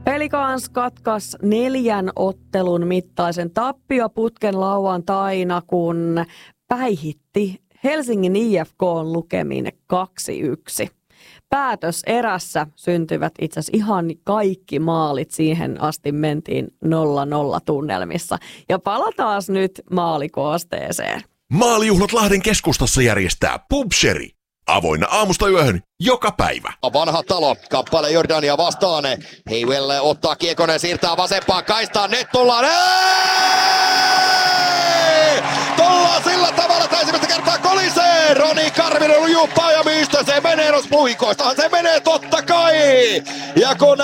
Pelicans katkas 4 ottelun mittaisen tappioputken lauantaina, kun päihitti Helsingin IFK:n lukemin 2-1. Päätöserässä syntyvät itse asiassa ihan kaikki maalit, siihen asti mentiin 0-0 tunnelmissa. Ja palataan nyt maalikoosteeseen. Maalijuhlat Lahden keskustassa järjestää PubSherry. Avoinna aamusta yöhön joka päivä. Vanha talo, kappale Jordania vastaan. Heiwell ottaa kiekon ja siirtää vasempaan kaistaan. Nyt tullaan. Tullaan sillä tavalla, että ensimmäistä kertaa kolisee. Roni Karvinen lujupaa ja mistä se menee nos puikoistahan se menee totta kai. Ja kun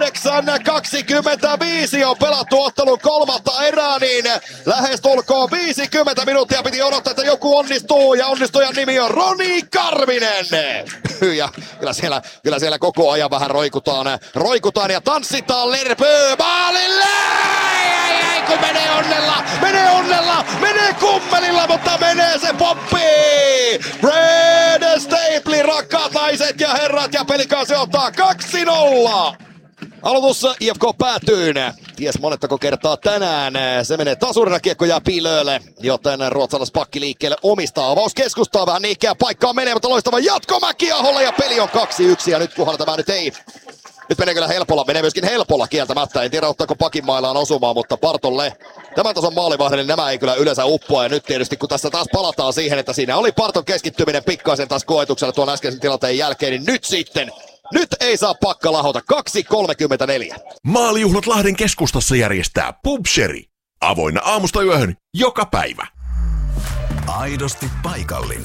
8.25 on pelattu ottelun kolmatta erää, niin lähestulkoon 50 minuuttia piti odottaa, että joku onnistuu. Ja onnistujan nimi on Roni Karvinen. Ja kyllä siellä koko ajan vähän roikutaan ja tanssitaan Lerpö maalille. Kun menee onnella, menee kummelilla, mutta menee se poppi! Brad Staples, rakkaat naiset ja herrat, ja Pelicans ottaa 2-0! Aloitus IFK päätyyn. Ties monettako kertaa tänään. Se menee tasurina, kiekko jää Pilölle, joten ruotsalaispakki liikkeelle omistaa. Avaus keskustaa, vähän niikkeä paikkaa menee, mutta loistava jatko Mäkiaholle ja peli on 2-1. Ja nyt kunhan tämä nyt ei... Nyt menee kyllä helpolla, menee myöskin helpolla kieltämättä. En tiedä ottaako pakin mailaan osumaan, mutta Partolle tämän tason maalivahdelle nämä ei kyllä yleensä uppoa. Ja nyt tietysti kun tässä taas palataan siihen, että siinä oli Parton keskittyminen pikkaisen taas koetuksella tuon äskeisen tilanteen jälkeen, niin nyt sitten, nyt ei saa pakka lahota. 2.34. Maalijuhlat Lahden keskustassa järjestää PubSherry. Avoinna aamusta yöhön joka päivä. Aidosti paikallinen.